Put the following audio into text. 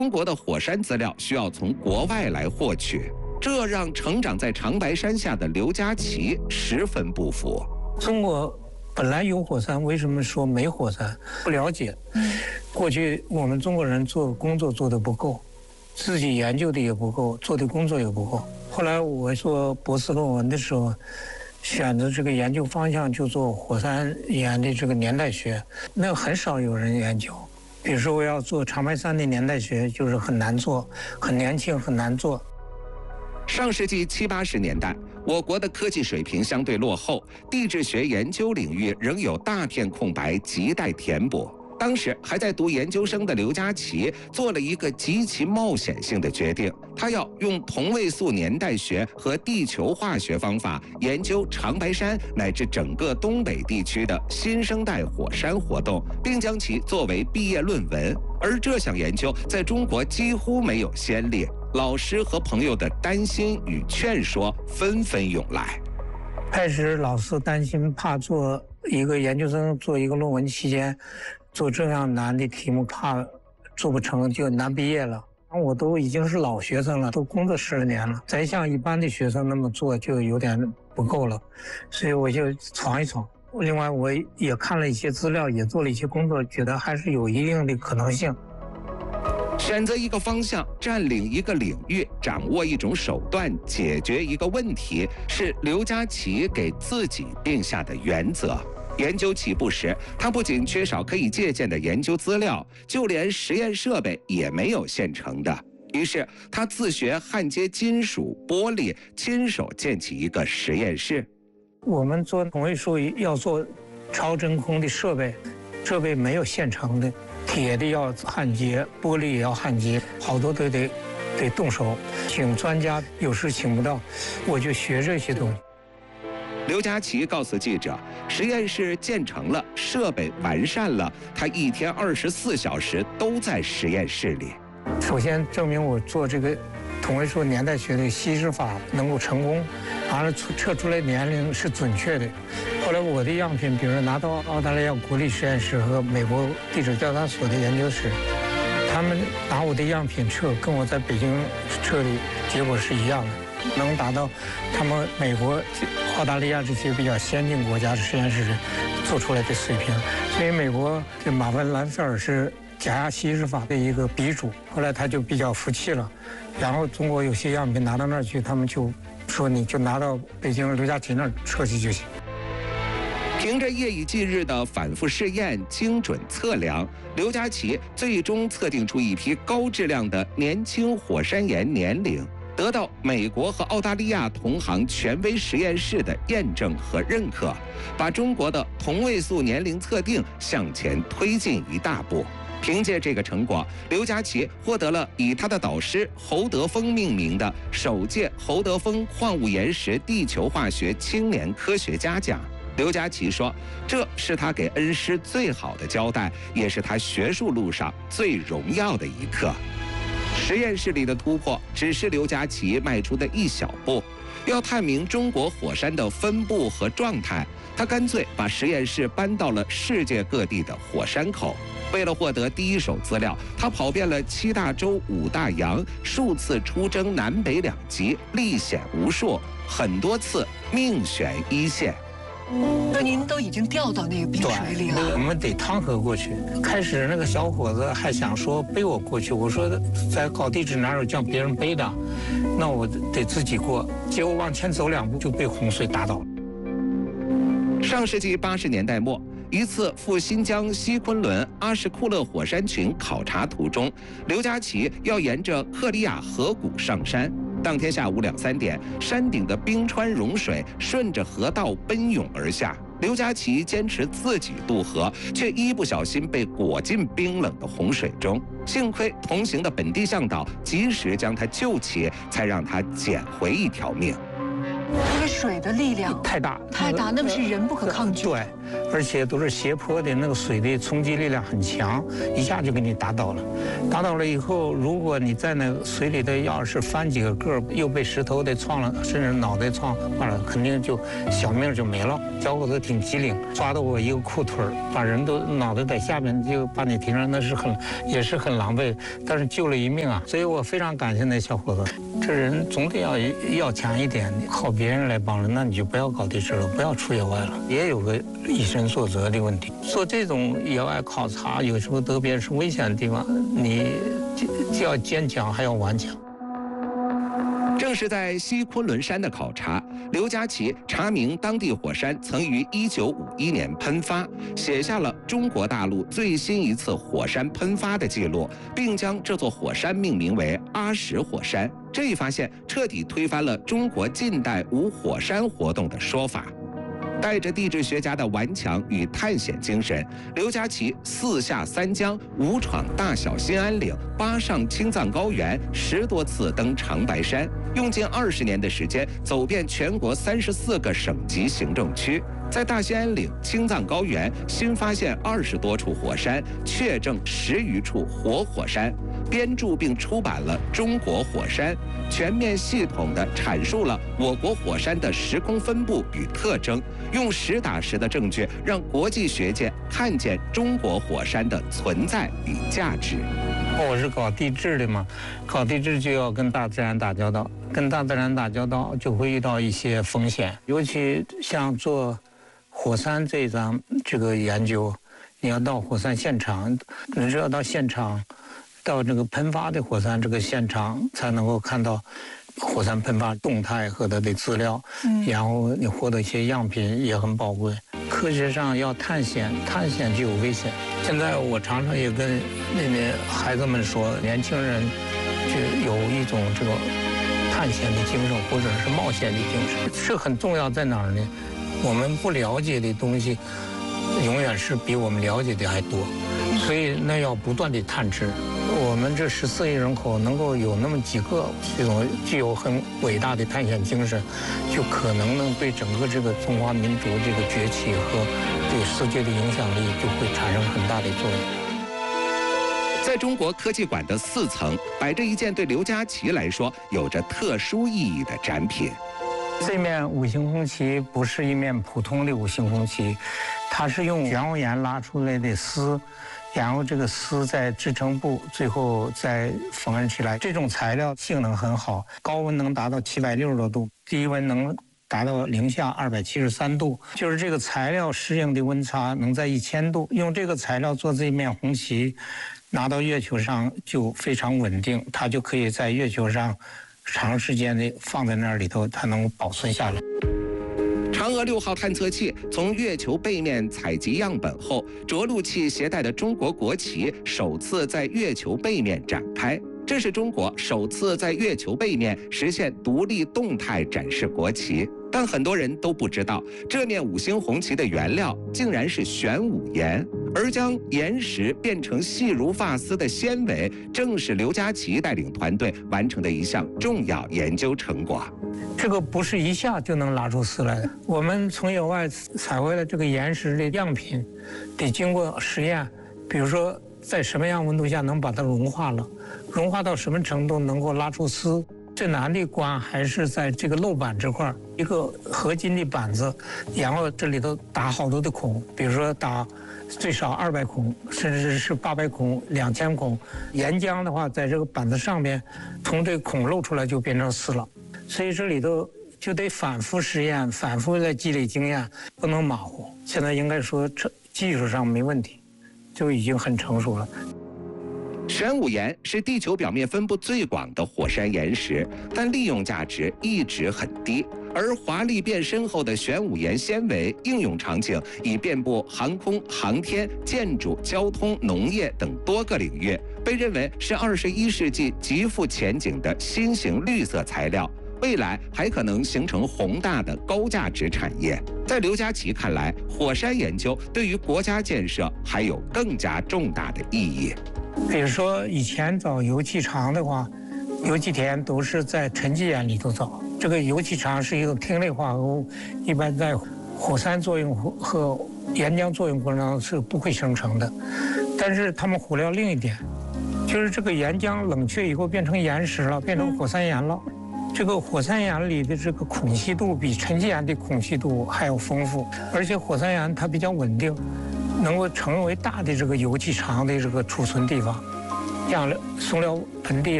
中国的火山资料需要从国外来获取，这让成长在长白山下的刘家齐十分不服。 中国本来有火山，为什么说没火山？不了解。过去我们中国人做工作做得不够，自己研究的也不够，做的工作也不够。后来我做博士论文的时候，选择这个研究方向就做火山岩的这个年代学，那很少有人研究。比如说我要做长白山的年代学，就是很难做，很年轻，很难做。 上世纪70、80年代，我国的科技水平相对落后，地质学研究领域仍有大片空白亟待填补。当时还在读研究生的刘家齐做了一个极其冒险性的决定，他要用同位素年代学和地球化学方法研究长白山乃至整个东北地区的新生代火山活动，并将其作为毕业论文。而这项研究在中国几乎没有先例，老师和朋友的担心与劝说纷纷涌来。 开始老师担心，怕做一个研究生做一个论文期间做这样难的题目，怕做不成就难毕业了。我都已经是老学生了，都工作10年了，再像一般的学生那么做就有点不够了，所以我就闯一闯。另外我也看了一些资料，也做了一些工作，觉得还是有一定的可能性。 选择一个方向，占领一个领域，掌握一种手段，解决一个问题，是刘家齐给自己定下的原则。研究起步时，他不仅缺少可以借鉴的研究资料，就连实验设备也没有现成的。于是他自学焊接金属、玻璃，亲手建起一个实验室。 我们做同位素要做超真空的设备没有现成的，铁的要焊接，玻璃也要焊接，好多都得动手，请专家有时请不到，我就学这些东西。 刘家齐告诉记者，实验室建成了，设备完善了，他一天24小时都在实验室里。 首先证明我做这个同位素年代学的稀释法能够成功，完了测出来年龄是准确的。后来我的样品，比如拿到澳大利亚国立实验室和美国地质调查所的研究室，他们拿我的样品测，跟我在北京测的结果是一样的，能达到他们美国、澳大利亚这些比较先进国家的实验室做出来的水平。所以美国这马文兰塞尔是假压稀释法的一个鼻祖，后来他就比较服气了。然后中国有些样品拿到那儿去，他们就说你就拿到北京刘家齐那儿测去就行。 凭着夜以继日的反复试验、精准测量，刘家齐最终测定出一批高质量的年轻火山岩年龄，得到美国和澳大利亚同行权威实验室的验证和认可，把中国的同位素年龄测定向前推进一大步。凭借这个成果，刘家齐获得了以他的导师侯德峰命名的首届侯德峰矿物岩石地球化学青年科学家奖。刘家齐说，这是他给恩师最好的交代，也是他学术路上最荣耀的一刻。实验室里的突破只是刘家齐迈出的一小步，要探明中国火山的分布和状态，他干脆把实验室搬到了世界各地的火山口。为了获得第一手资料，他跑遍了7大洲5大洋，数次出征南北2极，历险无数，很多次命悬一线。 那您都已经掉到那个冰水里了， 我们得趟河过去。开始那个小伙子还想说背我过去，我说在搞地质哪有叫别人背的，那我得自己过。结果往前走2步就被洪水打倒了。 上世纪80年代末，一次赴新疆西昆仑阿什库勒火山群考察途中，刘家齐要沿着克里亚河谷上山。当天下午2、3点，山顶的冰川融水顺着河道奔涌而下。刘家齐坚持自己渡河，却一不小心被裹进冰冷的洪水中。幸亏同行的本地向导及时将他救起，才让他捡回一条命。 这个水的力量太大， 那个是人不可抗拒。 对， 而且都是斜坡的，那个水的冲击力量很强，一下就给你打倒了。打倒了以后，如果你在那个水里头要是翻几个个，又被石头的撞了，甚至脑袋撞坏了，肯定就小命就没了。小伙子挺机灵，抓到我一个裤腿，把人都脑袋在下面就把你提上，那是也是很狼狈，但是救了一命啊！所以我非常感谢那小伙子。这人总得要强一点，靠别人来帮人，那你就不要搞地质了，不要出野外了，也有个以身作则的问题。做这种野外考察，有时候特别是危险的地方，你既要坚强，还要顽强。 正是在西昆仑山的考察，刘家奇查明当地火山曾于1951年喷发，写下了中国大陆最新一次火山喷发的记录，并将这座火山命名为阿什火山。这一发现彻底推翻了中国近代无火山活动的说法。带着地质学家的顽强与探险精神，刘家奇4下3江，5闯大小兴安岭，8上青藏高原，10多次登长白山，用近20年的时间走遍全国34个省级行政区。在大兴安岭、青藏高原新发现20多处火山，确证10余处活火山，编著并出版了《中国火山》，全面系统地阐述了我国火山的时空分布与特征，用实打实的证据让国际学界看见中国火山的存在与价值。 我是搞地质的嘛，搞地质就要跟大自然打交道，跟大自然打交道就会遇到一些风险，尤其像做火山这个研究，你要到火山现场，你只要到现场，到这个喷发的火山这个现场，才能够看到火山喷发动态和它的资料，然后你获得一些样品也很宝贵。科学上要探险，探险就有危险。现在我常常也跟那些孩子们说，年轻人就有一种这个探险的精神，或者是冒险的精神，是很重要。在哪儿呢？我们不了解的东西，永远是比我们了解的还多，所以那要不断的探知。我们这14亿人口能够有那么几个这种具有很伟大的探险精神，就可能能对整个这个中华民族这个崛起和对世界的影响力就会产生很大的作用。 在中国科技馆的4层，摆着一件对刘家奇来说有着特殊意义的展品。 这面五星红旗不是一面普通的五星红旗，它是用玄武岩拉出来的丝，然后这个丝在制成布，最后再缝纫起来。这种材料性能很好，高温能达到760多度，低温能达到零下273度，就是这个材料适应的温差能在1000度。用这个材料做这面红旗，拿到月球上就非常稳定，它就可以在月球上长时间的放在那里头，它能保存下来。 嫦娥6号探测器从月球背面采集样本后，着陆器携带的中国国旗首次在月球背面展开。这是中国首次在月球背面实现独立动态展示国旗。但很多人都不知道，这面五星红旗的原料竟然是玄武岩，而将岩石变成细如发丝的纤维，正是刘家奇带领团队完成的一项重要研究成果。 这个不是一下就能拉出丝来的。我们从野外采回来这个岩石的样品，得经过实验，比如说在什么样温度下能把它融化了，融化到什么程度能够拉出丝。最难的关还是在这个漏板这块，一个合金的板子，然后这里头打好多的孔，比如说打最少200孔，甚至是800孔、2000孔。岩浆的话，在这个板子上面，从这个孔漏出来就变成丝了。所以这里头就得反复实验，反复的积累经验，不能马虎。现在应该说技术上没问题，就已经很成熟了。 玄武岩是地球表面分布最广的火山岩石，但利用价值一直很低。而华丽变深后的玄武岩纤维应用场景已遍布航空、航天、建筑、交通、农业等多个领域，被认为是21世纪极富前景的新型绿色材料。未来还可能形成宏大的高价值产业。在刘家奇看来，火山研究对于国家建设还有更加重大的意义。 比如说以前找油气厂的话，油气田都是在沉积岩里头找。这个油气厂是一个烃类化合物，一般在火山作用和岩浆作用过程当中是不会生成的。但是他们忽略了另一点，就是这个岩浆冷却以后变成岩石了，变成火山岩了。这个火山岩里的这个孔隙度比沉积岩的孔隙度还要丰富，而且火山岩它比较稳定，能够成为大的这个油气场的这个储存地方，这样松辽盆地